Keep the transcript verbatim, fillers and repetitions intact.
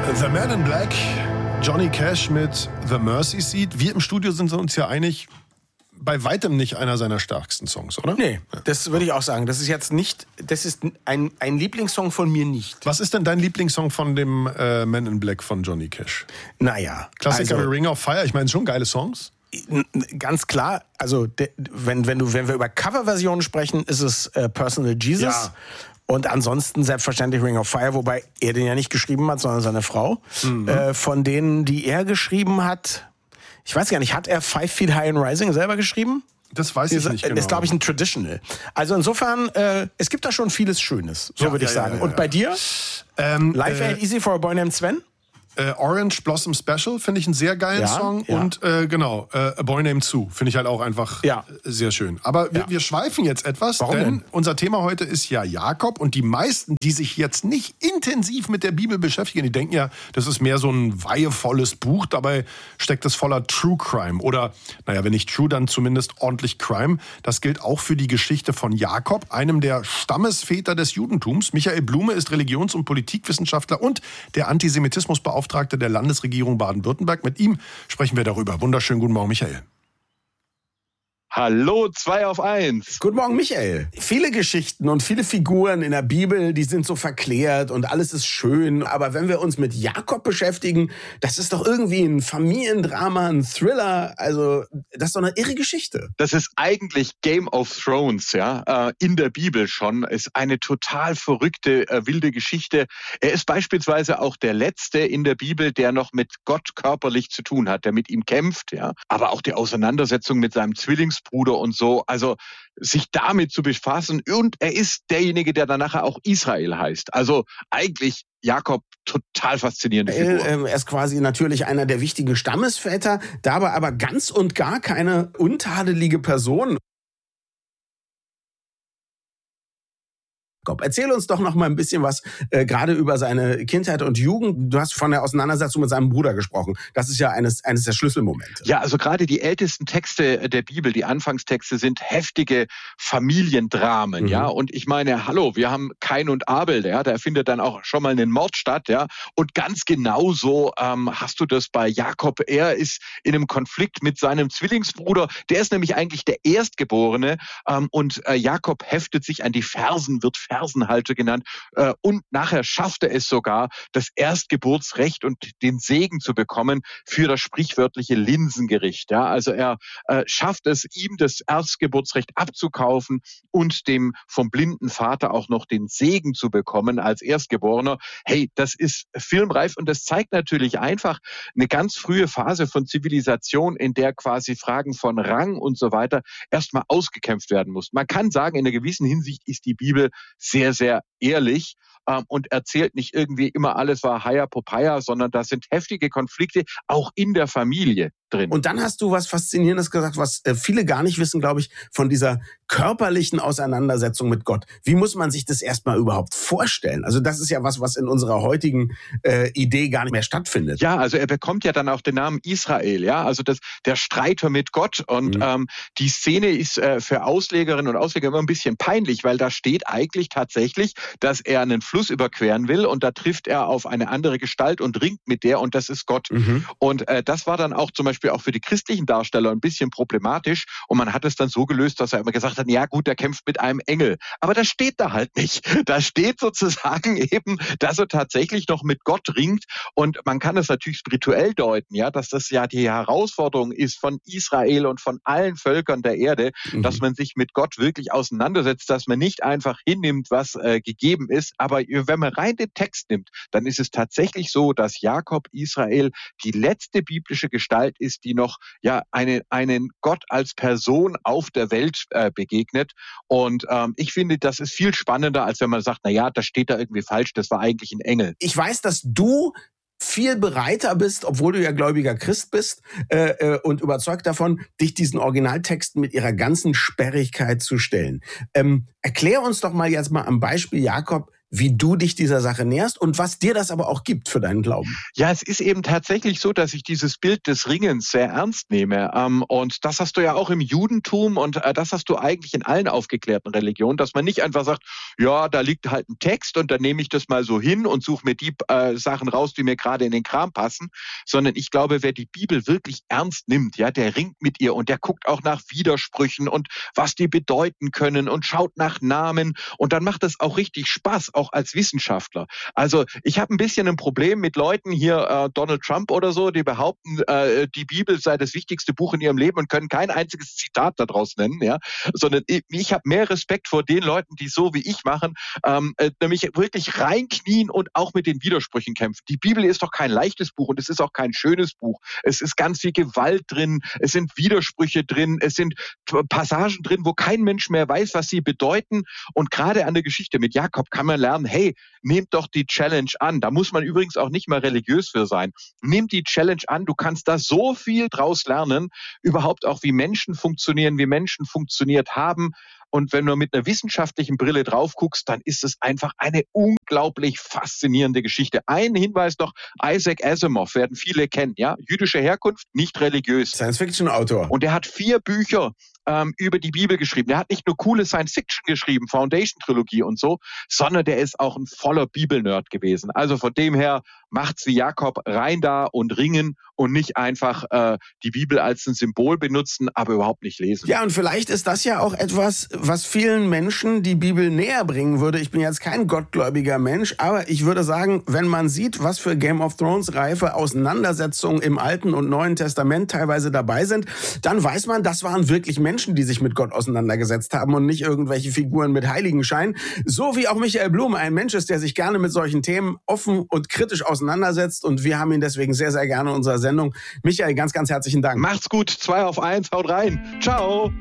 The Man in Black, Johnny Cash mit The Mercy Seat. Wir im Studio sind uns ja einig, bei weitem nicht einer seiner stärksten Songs, oder? Nee, das würde ich auch sagen. Das ist jetzt nicht, das ist ein, ein Lieblingssong von mir nicht. Was ist denn dein Lieblingssong von dem äh, Man in Black von Johnny Cash? Naja. Klassiker also, Ring of Fire, ich meine, schon geile Songs. Ganz klar, also de, wenn, wenn, du, wenn wir über Coverversionen sprechen, ist es äh, Personal Jesus. Ja. Und ansonsten selbstverständlich Ring of Fire, wobei er den ja nicht geschrieben hat, sondern seine Frau. Mhm. Äh, von denen, die er geschrieben hat, ich weiß gar nicht, hat er Five Feet High and Rising selber geschrieben? Das weiß ich nicht genau. Das ist, glaube ich, ein Traditional. Also insofern, äh, es gibt da schon vieles Schönes, so ja, würde ja, ich sagen. Ja, ja, ja. Und bei dir? Ähm, Life äh, Ain't Easy for a Boy Named Sven? Äh, Orange Blossom Special finde ich einen sehr geilen ja, Song. Ja. Und äh, genau, äh, A Boy Named Sue finde ich halt auch einfach ja. sehr schön. Aber wir, ja. wir schweifen jetzt etwas, Warum denn, denn unser Thema heute ist ja Jakob. Und die meisten, die sich jetzt nicht intensiv mit der Bibel beschäftigen, die denken ja, das ist mehr so ein weihevolles Buch. Dabei steckt es voller True Crime. Oder, naja, wenn nicht True, dann zumindest ordentlich Crime. Das gilt auch für die Geschichte von Jakob, einem der Stammesväter des Judentums. Michael Blume ist Religions- und Politikwissenschaftler und der Antisemitismusbeauftragte der Landesregierung Regierung Baden-Württemberg. Mit ihm sprechen wir darüber. Wunderschönen guten Morgen, Michael. Hallo, zwei auf eins. Guten Morgen, Michael. Viele Geschichten und viele Figuren in der Bibel, die sind so verklärt und alles ist schön. Aber wenn wir uns mit Jakob beschäftigen, das ist doch irgendwie ein Familiendrama, ein Thriller. Also, das ist doch eine irre Geschichte. Das ist eigentlich Game of Thrones, ja, in der Bibel schon. Ist eine total verrückte, wilde Geschichte. Er ist beispielsweise auch der Letzte in der Bibel, der noch mit Gott körperlich zu tun hat, der mit ihm kämpft, ja. Aber auch die Auseinandersetzung mit seinem Zwillingsbruder und so, also sich damit zu befassen. Und er ist derjenige, der dann nachher auch Israel heißt. Also eigentlich Jakob, total faszinierende Figur. Er ist quasi natürlich einer der wichtigen Stammesväter, dabei aber ganz und gar keine untadelige Person. Erzähl uns doch noch mal ein bisschen was, äh, gerade über seine Kindheit und Jugend. Du hast von der Auseinandersetzung mit seinem Bruder gesprochen. Das ist ja eines, eines der Schlüsselmomente. Ja, also gerade die ältesten Texte der Bibel, die Anfangstexte, sind heftige Familiendramen, mhm. ja. Und ich meine, hallo, wir haben Kain und Abel, ja, da findet dann auch schon mal einen Mord statt, ja. Und ganz genauso ähm, hast du das bei Jakob. Er ist in einem Konflikt mit seinem Zwillingsbruder. Der ist nämlich eigentlich der Erstgeborene. Ähm, und äh, Jakob heftet sich an die Fersen, wird Fersenhalter genannt. Äh, und nachher schafft er es sogar, das Erstgeburtsrecht und den Segen zu bekommen für das sprichwörtliche Linsengericht. Ja, also er äh, schafft es, ihm das Erstgeburtsrecht abzukaufen und dem vom blinden Vater auch noch den Segen zu bekommen als Erstgeborener. Hey, das ist filmreif und das zeigt natürlich einfach eine ganz frühe Phase von Zivilisation, in der quasi Fragen von Rang und so weiter erstmal ausgekämpft werden mussten. Man kann sagen, in einer gewissen Hinsicht ist die Bibel sehr, sehr ehrlich ähm, und erzählt nicht irgendwie immer alles war Heia Popeye, sondern da sind heftige Konflikte auch in der Familie drin. Und dann hast du was Faszinierendes gesagt, was äh, viele gar nicht wissen, glaube ich, von dieser körperlichen Auseinandersetzung mit Gott. Wie muss man sich das erstmal überhaupt vorstellen? Also das ist ja was, was in unserer heutigen äh, Idee gar nicht mehr stattfindet. Ja, also er bekommt ja dann auch den Namen Israel, ja, also das, der Streiter mit Gott. Und mhm. ähm, die Szene ist äh, für Auslegerinnen und Ausleger immer ein bisschen peinlich, weil da steht eigentlich tatsächlich, dass er einen Fluss überqueren will und da trifft er auf eine andere Gestalt und ringt mit der und das ist Gott. Mhm. Und äh, das war dann auch zum Beispiel auch für die christlichen Darsteller ein bisschen problematisch und man hat es dann so gelöst, dass er immer gesagt hat, ja gut, der kämpft mit einem Engel. Aber das steht da halt nicht. Da steht sozusagen eben, dass er tatsächlich noch mit Gott ringt und man kann es natürlich spirituell deuten, ja, dass das ja die Herausforderung ist von Israel und von allen Völkern der Erde, mhm. dass man sich mit Gott wirklich auseinandersetzt, dass man nicht einfach hinnimmt, was äh, gegeben ist. Aber wenn man rein den Text nimmt, dann ist es tatsächlich so, dass Jakob Israel die letzte biblische Gestalt ist, die noch ja eine, einen Gott als Person auf der Welt äh, begegnet. Und ähm, ich finde, das ist viel spannender, als wenn man sagt, na ja, das steht da irgendwie falsch, das war eigentlich ein Engel. Ich weiß, dass du viel bereiter bist, obwohl du ja gläubiger Christ bist äh, äh, und überzeugt davon, dich diesen Originaltexten mit ihrer ganzen Sperrigkeit zu stellen. Ähm, erklär uns doch mal jetzt mal am Beispiel Jakob, wie du dich dieser Sache näherst und was dir das aber auch gibt für deinen Glauben. Ja, es ist eben tatsächlich so, dass ich dieses Bild des Ringens sehr ernst nehme. Ähm, und das hast du ja auch im Judentum und äh, das hast du eigentlich in allen aufgeklärten Religionen, dass man nicht einfach sagt, ja, da liegt halt ein Text und dann nehme ich das mal so hin und suche mir die äh, Sachen raus, die mir gerade in den Kram passen, sondern ich glaube, wer die Bibel wirklich ernst nimmt, ja, der ringt mit ihr und der guckt auch nach Widersprüchen und was die bedeuten können und schaut nach Namen und dann macht es auch richtig Spaß, auch als Wissenschaftler. Also ich habe ein bisschen ein Problem mit Leuten hier, äh, Donald Trump oder so, die behaupten, äh, die Bibel sei das wichtigste Buch in ihrem Leben und können kein einziges Zitat daraus nennen, ja, sondern ich, ich habe mehr Respekt vor den Leuten, die so wie ich machen, ähm, äh, nämlich wirklich reinknien und auch mit den Widersprüchen kämpfen. Die Bibel ist doch kein leichtes Buch und es ist auch kein schönes Buch. Es ist ganz viel Gewalt drin, es sind Widersprüche drin, es sind Passagen drin, wo kein Mensch mehr weiß, was sie bedeuten. Und gerade an der Geschichte mit Jakob kann man lernen, hey, nehmt doch die Challenge an. Da muss man übrigens auch nicht mal religiös für sein. Nehmt die Challenge an, du kannst da so viel draus lernen, überhaupt auch wie Menschen funktionieren, wie Menschen funktioniert haben. Und wenn du mit einer wissenschaftlichen Brille drauf guckst, dann ist es einfach eine unglaublich faszinierende Geschichte. Ein Hinweis noch, Isaac Asimov werden viele kennen, ja, jüdische Herkunft, nicht religiös. Science-Fiction-Autor. Und er hat vier Bücher ähm, über die Bibel geschrieben. Der hat nicht nur coole Science-Fiction geschrieben, Foundation-Trilogie und so, sondern der ist auch ein voller Bibel-Nerd gewesen. Also von dem her macht's wie Jakob, rein da und ringen und nicht einfach äh, die Bibel als ein Symbol benutzen, aber überhaupt nicht lesen. Ja, und vielleicht ist das ja auch etwas, was vielen Menschen die Bibel näher bringen würde. Ich bin jetzt kein gottgläubiger Mensch, aber ich würde sagen, wenn man sieht, was für Game of Thrones reife Auseinandersetzungen im Alten und Neuen Testament teilweise dabei sind, dann weiß man, das waren wirklich Menschen, die sich mit Gott auseinandergesetzt haben und nicht irgendwelche Figuren mit Heiligenschein. So wie auch Michael Blum ein Mensch ist, der sich gerne mit solchen Themen offen und kritisch auseinandersetzt, und wir haben ihn deswegen sehr, sehr gerne in unserer Sendung. Michael, ganz, ganz herzlichen Dank. Macht's gut, zwei auf eins, haut rein. Ciao.